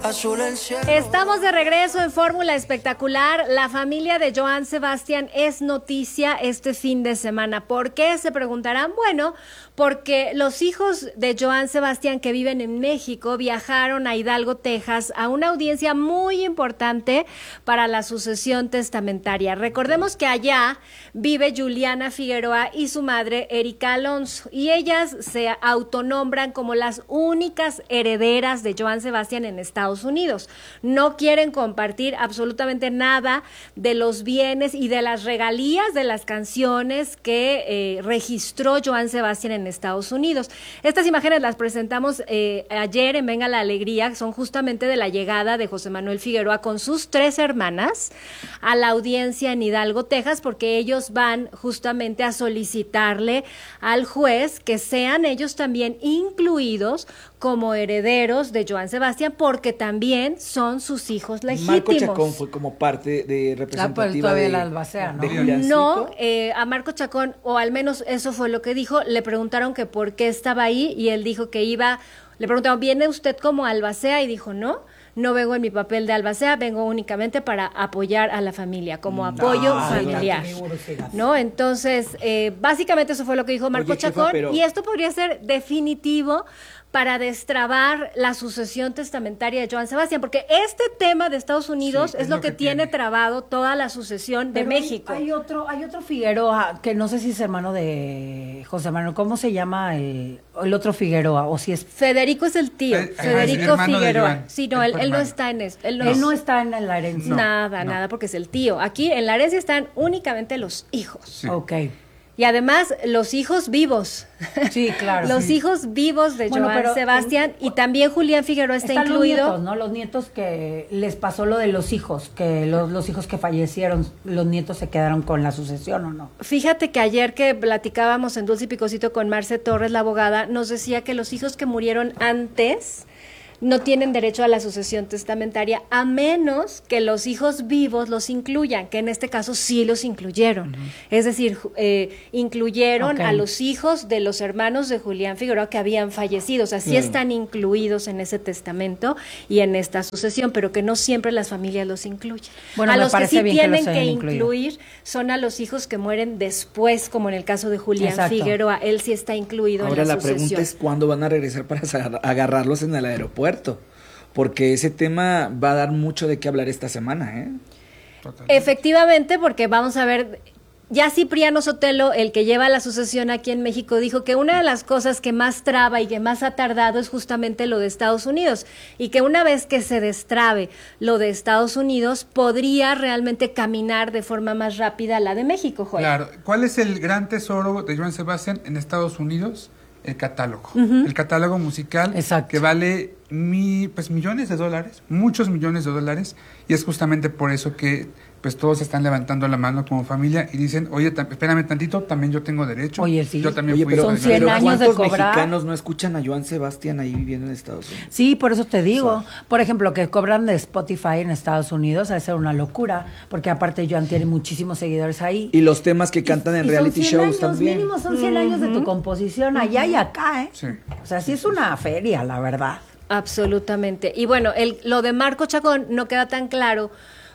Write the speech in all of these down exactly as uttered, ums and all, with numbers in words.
azul el cielo. Estamos de regreso en Fórmula Espectacular. La familia de Joan Sebastián es noticia este fin de semana. ¿Por qué? Se preguntarán. Bueno, porque los hijos de Joan Sebastián que viven en México viajaron a Hidalgo, Texas, a una audiencia muy importante para la sucesión testamentaria. Recordemos que allá vive Juliana Figueroa y su madre Erika Alonso, y ellas se autonombran como las únicas herederas de Joan Sebastián en Estados Unidos. No quieren compartir absolutamente nada de los bienes y de las regalías de las canciones que eh, registró Joan Sebastián en Estados Unidos. Estas imágenes las presentamos eh, ayer en Venga la Alegría, son justamente de la llegada de José Manuel Figueroa con sus tres hermanas a la audiencia en Hidalgo, Texas, porque ellos van justamente a solicitarle al juez que sean ellos también incluidos como herederos de Joan Sebastián, porque también son sus hijos legítimos. Marco Chacón fue como parte de representativa de, de la albacea, ¿no? De no, eh, a Marco Chacón, o al menos eso fue lo que dijo, le preguntaron que por qué estaba ahí y él dijo que iba, le preguntaron, ¿viene usted como albacea? Y dijo, no, no vengo en mi papel de albacea, vengo únicamente para apoyar a la familia, como apoyo ah, familiar, ¿no? Entonces, eh, básicamente eso fue lo que dijo Marco Oye, Chacón, Chefa, pero... y esto podría ser definitivo para destrabar la sucesión testamentaria de Joan Sebastián, porque este tema de Estados Unidos sí, es, es lo que, que tiene, tiene trabado toda la sucesión de Pero México. Hay, hay otro, hay otro Figueroa, que no sé si es hermano de José Manuel, ¿cómo se llama el, el otro Figueroa? O si es Federico es el tío, Fe, Federico es Figueroa. Sí, no, él, él no está en eso. Él no, él es, no está en la herencia. No, nada, no. nada, porque es el tío. Aquí en la herencia están únicamente los hijos. Sí. Ok. Y además, los hijos vivos. Sí, claro. los sí. hijos vivos de bueno, Joan pero, Sebastián eh, y también Julián Figueroa está incluido. Los nietos, ¿no? Los nietos que les pasó lo de los hijos, que los, los hijos que fallecieron, los nietos se quedaron con la sucesión, ¿o no? Fíjate que ayer que platicábamos en Dulce y Picosito con Marce Torres, la abogada, nos decía que los hijos que murieron antes no tienen derecho a la sucesión testamentaria a menos que los hijos vivos los incluyan, que en este caso sí los incluyeron. Uh-huh. Es decir, eh, incluyeron okay. a los hijos de los hermanos de Julián Figueroa que habían fallecido, o sea, sí uh-huh. están incluidos en ese testamento y en esta sucesión, pero que no siempre las familias los incluyen. Bueno, a los que sí tienen que, que incluir son a los hijos que mueren después, como en el caso de Julián Exacto. Figueroa, él sí está incluido Ahora en la, la sucesión. Ahora la pregunta es cuándo van a regresar para agarrarlos en el aeropuerto. Porque ese tema va a dar mucho de qué hablar esta semana, ¿eh? Totalmente. Efectivamente, porque vamos a ver, ya Cipriano Sotelo, el que lleva la sucesión aquí en México, dijo que una de las cosas que más traba y que más ha tardado es justamente lo de Estados Unidos, y que una vez que se destrabe lo de Estados Unidos, podría realmente caminar de forma más rápida la de México, Joel. Claro, ¿cuál es el gran tesoro de Joan Sebastián en Estados Unidos? El catálogo, uh-huh. el catálogo musical Exacto. que vale mi, pues millones de dólares, muchos millones de dólares, y es justamente por eso que pues todos están levantando la mano como familia y dicen, oye, t- espérame tantito, también yo tengo derecho. Oye, sí. Yo también oye, fui pero, son cien pero años de cobrar. mexicanos no escuchan a Joan Sebastián ahí viviendo en Estados Unidos? Sí, por eso te digo. O sea, por ejemplo, que cobran de Spotify en Estados Unidos, ha de ser una locura, porque aparte Joan tiene muchísimos seguidores ahí. Y los temas que cantan y, en y reality son cien shows años, también. Mínimo son cien uh-huh. años de tu composición allá uh-huh. y acá, ¿eh? Sí. O sea, sí es una feria, la verdad. Absolutamente. Y bueno, el, lo de Marco Chacón no queda tan claro,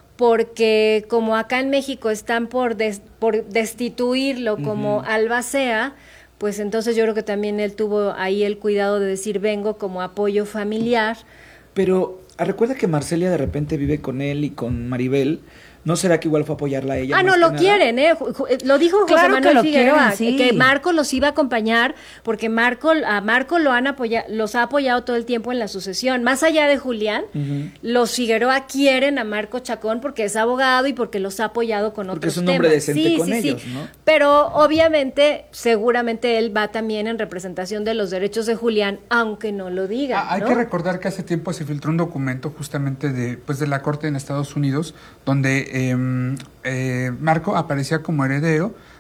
porque como acá en México están por, des, por destituirlo como uh-huh. albacea, pues entonces yo creo que también él tuvo ahí el cuidado de decir vengo como apoyo familiar. Pero recuerda que Marcelia de repente vive con él y con Maribel. ¿No será que igual fue a apoyarla a ella? Ah, no, lo quieren, ¿eh? Lo dijo José claro Manuel que Figueroa, quieren, sí. que Marco los iba a acompañar, porque Marco, a Marco lo han apoyado, los ha apoyado todo el tiempo en la sucesión. Más allá de Julián, uh-huh. los Figueroa quieren a Marco Chacón porque es abogado y porque los ha apoyado con porque otros temas. Porque es un hombre decente sí, con sí, ellos, sí. ¿no? Pero obviamente, seguramente él va también en representación de los derechos de Julián, aunque no lo diga. Ah, hay ¿no? que recordar que hace tiempo se filtró un documento justamente de, pues, de la corte en Estados Unidos, donde eh, eh, Marco aparecía como heredero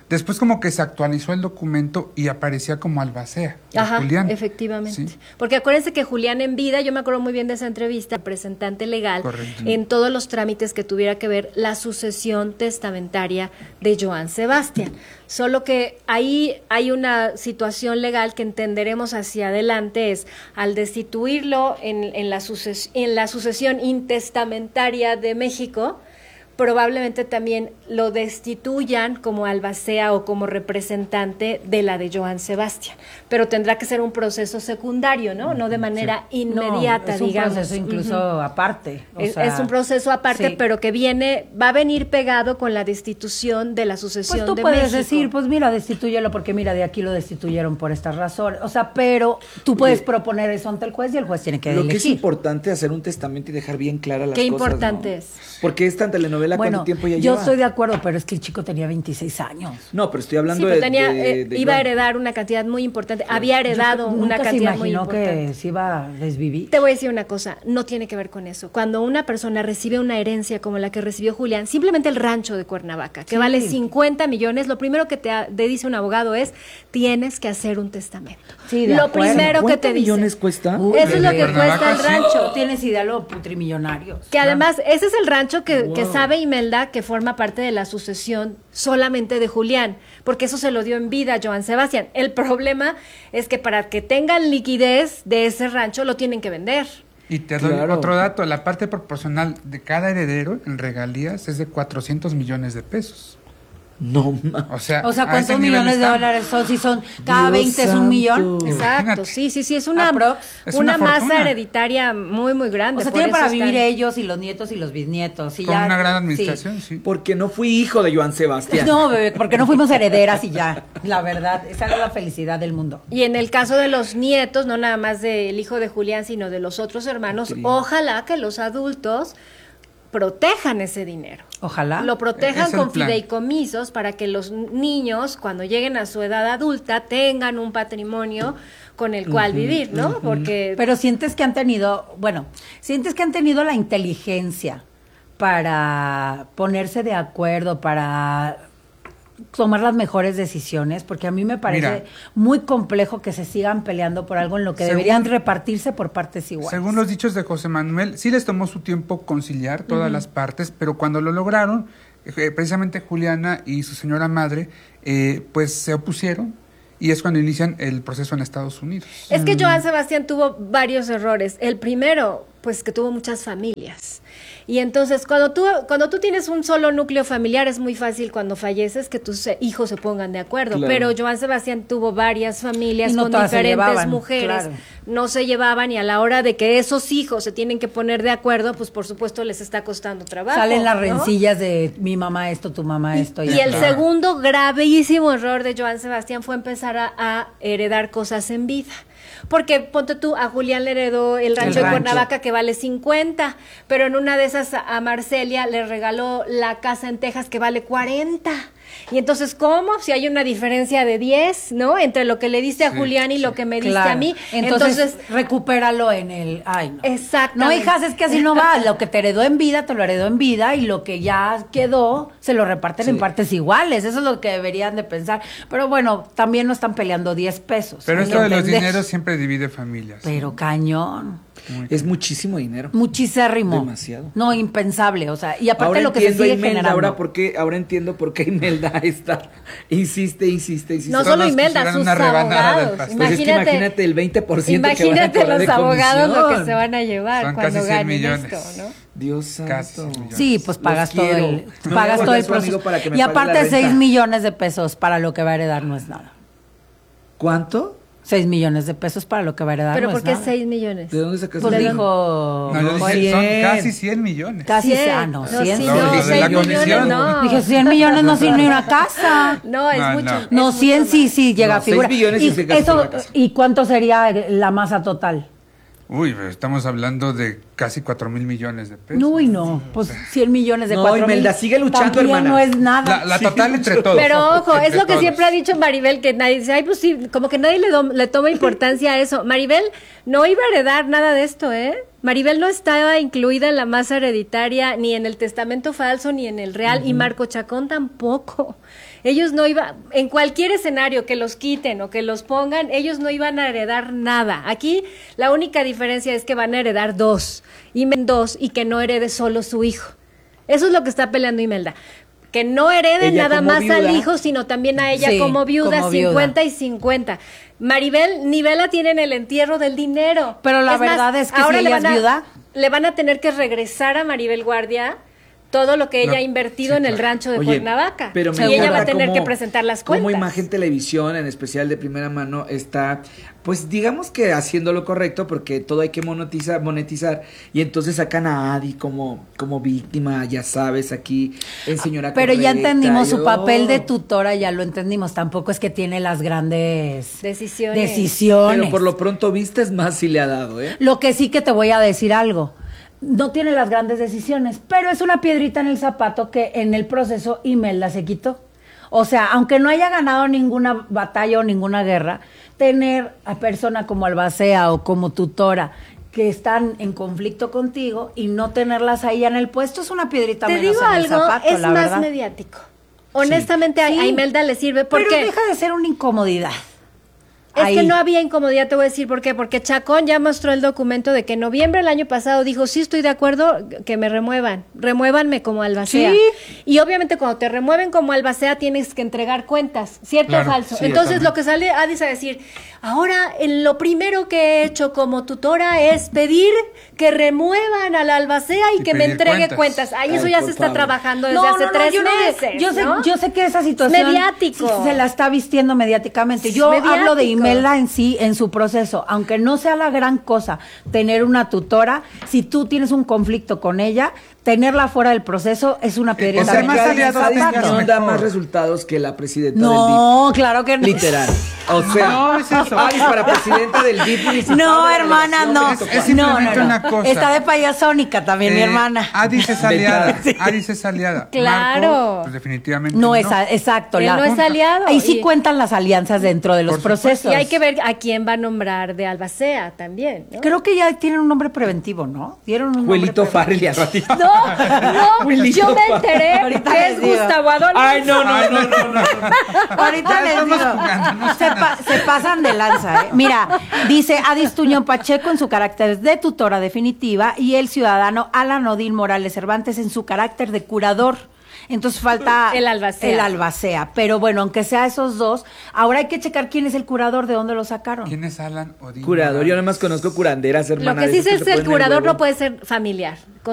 Después como que se actualizó el documento y aparecía como albacea de Ajá, Julián. efectivamente. Sí. Porque acuérdense que Julián en vida, yo me acuerdo muy bien de esa entrevista, representante legal, Correcto. en todos los trámites que tuviera que ver la sucesión testamentaria de Joan Sebastián. Solo que ahí hay una situación legal que entenderemos hacia adelante, es al destituirlo en, en, la, suces, en la sucesión intestamentaria de México, probablemente también lo destituyan como albacea o como representante de la de Joan Sebastián, pero tendrá que ser un proceso secundario, ¿no? No de manera sí. inmediata, no, es un digamos. proceso incluso uh-huh. aparte. O es, sea, es un proceso aparte, sí. pero que viene, va a venir pegado con la destitución de la sucesión de México. Pues tú puedes decir, pues mira, destitúyelo porque mira, de aquí lo destituyeron por estas razones. O sea, pero tú puedes y, proponer eso ante el juez y el juez tiene que lo elegir. Lo que es importante hacer un testamento y dejar bien claras las Qué cosas. Qué importante ¿no? es. Porque esta telenovela, bueno, ¿cuánto tiempo ya yo lleva? Yo estoy de acuerdo, pero es que el chico tenía veintiséis años. No, pero estoy hablando sí, pero de, tenía, de, eh, de iba Joan. a heredar una cantidad muy importante. Claro. Había heredado yo, una cantidad muy importante. Se imaginó que se iba a desvivir. Te voy a decir una cosa, no tiene que ver con eso. Cuando una persona recibe una herencia como la que recibió Julián, simplemente el rancho de Cuernavaca, que sí. vale cincuenta millones, lo primero que te, te dice un abogado es, tienes que hacer un testamento. Sí, lo acuerdo. primero que te dice. millones cuesta? Uy, eso es lo que cuesta el rancho. Sí. Tienes idea lo putrimillonarios. Que además, ese es el rancho que, wow. que sabe Imelda que forma parte de la sucesión solamente de Julián, porque eso se lo dio en vida a Joan Sebastián. El problema es que para que tengan liquidez de ese rancho lo tienen que vender. Y te doy claro. otro dato, la parte proporcional de cada heredero en regalías es de cuatrocientos millones de pesos. No, ma. O sea, o sea ¿cuántos millones de dólares son? Si son cada Dios veinte santo. es un millón. Exacto, Imagínate. sí, sí, sí, es una, es una, una masa fortuna. hereditaria muy, muy grande. O sea, por tienen para eso vivir están... ellos y los nietos y los bisnietos. Y Con ya, una gran administración, sí. sí. Porque no fui hijo de Joan Sebastián. No, bebé, porque no fuimos herederas y ya. La verdad, esa es la felicidad del mundo. Y en el caso de los nietos, no nada más del hijo de Julián, sino de los otros hermanos, Sí. ojalá que los adultos protejan ese dinero. Ojalá. Lo protejan Es el con plan. fideicomisos para que los niños, cuando lleguen a su edad adulta, tengan un patrimonio con el cual Ujú, vivir, ¿no? ujú. Porque Pero sientes que han tenido, bueno, sientes que han tenido la inteligencia para ponerse de acuerdo, para tomar las mejores decisiones, porque a mí me parece Mira, muy complejo que se sigan peleando por algo en lo que según- deberían repartirse por partes iguales. Según los dichos de José Manuel, sí les tomó su tiempo conciliar todas uh-huh. las partes, pero cuando lo lograron, eh, precisamente Juliana y su señora madre, eh, pues se opusieron y es cuando inician el proceso en Estados Unidos. es que Joan Sebastián tuvo varios errores. El primero, pues que tuvo muchas familias. Y entonces, cuando tú, cuando tú tienes un solo núcleo familiar, es muy fácil cuando falleces que tus eh, hijos se pongan de acuerdo. Claro. Pero Joan Sebastián tuvo varias familias Y no con todas se diferentes llevaban, mujeres. claro. No se llevaban y a la hora de que esos hijos se tienen que poner de acuerdo, pues por supuesto les está costando trabajo. Salen las ¿no? rencillas de mi mamá esto, tu mamá Y, esto. y ya. el Claro. segundo gravísimo error de Joan Sebastián fue empezar a, a heredar cosas en vida. Porque, ponte tú, a Julián le heredó el rancho El de rancho. Cuernavaca que vale cincuenta, pero en una de esas a, a Marcelia le regaló la casa en Texas que vale cuarenta. Y entonces, ¿cómo? Si hay una diferencia de diez, ¿no? Entre lo que le diste a Sí, Julián y sí. lo que me diste Claro. a mí. Entonces, Entonces, recupéralo en el... Ay, no. exactamente. No, hijas, es que así no va. Lo que te heredó en vida, te lo heredó en vida y lo que ya quedó, se lo reparten Sí. en partes iguales. Eso es lo que deberían de pensar. Pero bueno, también no están peleando diez pesos. Pero hay esto que de los entender. dineros siempre divide familias. Pero cañón. Muy Es muchísimo dinero. Muchísimo. Demasiado. No, impensable. O sea, y aparte Ahora lo que se entiendo, sigue Imelda, generando. ahora, por qué, ahora entiendo por qué Imelda está, insiste, insiste, insiste. No Todos solo Imelda, quisieran sus una rebanada del abogados. pastel. Pues es que imagínate el veinte por ciento que van a Imagínate cobrar los de abogados lo que comisión. se van a llevar Son cuando casi cien ganen millones. esto, ¿no? Dios Casi santo. millones. Sí, pues Los pagas todo quiero. el, Me pagas voy a todo el volver su amigo proceso. para que me Y pague aparte la renta. seis millones de pesos para lo que va a heredar no es nada. ¿Cuánto? Seis millones de pesos para lo que va a heredar Pero no ¿por es qué nada. seis millones? ¿De dónde sacas Pues el- dijo... No, yo dije, cien. son casi cien millones. Casi, Cien. ah, no, No, cien. sí, No, no, lo de seis la millones comisión. no. Dije, cien millones no sin ni una casa. No, es No, mucho. no. es No, mucho cien más. sí, sí, llega No, a figura. seis millones ¿Y, sí se gasta eso, una casa. ¿Y cuánto sería la masa total? Uy, pero estamos hablando de casi cuatro mil millones de pesos. Uy, no, pues cien millones de No, cuatro mil. Imelda, sigue luchando, también hermana. no es nada. La, la total entre todos. Pero ojo, es Entre lo que todos. siempre ha dicho Maribel, que nadie dice, ay, pues sí, como que nadie le, dom- le toma importancia a eso. Maribel no iba a heredar nada de esto, ¿eh? Maribel no estaba incluida en la masa hereditaria, ni en el testamento falso, ni en el real, uh-huh. y Marco Chacón tampoco. Ellos no iban, en cualquier escenario que los quiten o que los pongan, ellos no iban a heredar nada. Aquí la única diferencia es que van a heredar dos, y dos, y que no herede solo su hijo. Eso es lo que está peleando Imelda. Que no herede ella nada más viuda. Al hijo, sino también a ella sí, como viuda, como cincuenta viuda. Y cincuenta. Maribel ni Vela tienen el entierro del dinero. Pero la es verdad más, es que ahora si ella es viuda, le van a tener que regresar a Maribel Guardia todo lo que ella no, ha invertido sí, en el claro. rancho de Oye, Cuernavaca. Pero y ella va a tener como, que presentar las cuentas. Como Imagen Televisión, en especial de Primera Mano, está, pues digamos que haciendo lo correcto, porque todo hay que monetizar, monetizar y entonces sacan a Adi como, como víctima, ya sabes, aquí en Señora Pero Correcta, ya entendimos yo... su papel de tutora, ya lo entendimos, tampoco es que tiene las grandes decisiones. decisiones. Pero por lo pronto vistes más si le ha dado, ¿eh? Lo que sí que te voy a decir algo. No tiene las grandes decisiones, pero es una piedrita en el zapato que en el proceso Imelda se quitó. O sea, aunque no haya ganado ninguna batalla o ninguna guerra, tener a persona como Albacea o como tutora que están en conflicto contigo y no tenerlas ahí en el puesto es una piedrita Te menos digo en algo, el zapato, es la más verdad. mediático. Honestamente, sí. a, a Imelda le sirve porque... Pero deja de ser una incomodidad. Es Ahí. que no había incomodidad, te voy a decir por qué, porque Chacón ya mostró el documento de que en noviembre del año pasado dijo, sí estoy de acuerdo que me remuevan, remuévanme como Albacea. ¿Sí? Y obviamente cuando te remueven como Albacea tienes que entregar cuentas, ¿cierto Claro, o falso? sí, Entonces también. lo que sale Adis a decir, ahora en lo primero que he hecho como tutora es pedir que remuevan a la Albacea y, Y que me pedir entregue cuentas. cuentas. Ahí Ay, eso ya por se está favor. trabajando desde No, hace no, no, tres yo no sé- meses, yo sé, ¿no? yo sé que esa situación mediático. se la está vistiendo mediáticamente. Yo Mediático. hablo de Imelda en sí, en su proceso, aunque no sea la gran cosa tener una tutora, si tú tienes un conflicto con ella, tenerla fuera del proceso es una piedrita. O sea, más aliados Adi tengas no da mejor. más resultados que la presidenta No, claro que del no. D I F. Literal. O sea, No, es eso. Adi para presidenta del D I F municipal No, de la hermana, delegación no. Benito Es Juárez. No, no, simplemente no. una cosa. Está de payasónica también, mi Eh, hermana. Adis es aliada. Sí. Adis es aliada. Claro. Marco, pues definitivamente No no. es a- exacto. Él la- no es aliado. Ahí sí Y- cuentan las alianzas dentro de los Por supuesto. procesos. Y hay que ver a quién va a nombrar de Albacea también, ¿no? Creo que ya tienen un nombre preventivo, ¿no? Dieron un nombre Juelito preventivo. Farrell y al ratito. No, no, Willy yo me Sopa. enteré Ahorita que les es digo. Gustavo Adolfo. Ay, no, no, no, no, no. Ahorita Ya les estamos digo, jugando, no se, pa- se pasan de lanza, ¿eh? Mira, dice Adis Tuñón Pacheco en su carácter de tutora definitiva y el ciudadano Alan Odín Morales Cervantes en su carácter de curador. Entonces falta El Albacea. el Albacea. Pero bueno, aunque sea esos dos, ahora hay que checar quién es el curador, de dónde lo sacaron. ¿Quién es Alan Odín? Curador, yo nada más conozco curanderas, hermana. Lo que de sí esas sé se es te el ponen curador huevo. no puede ser familiar.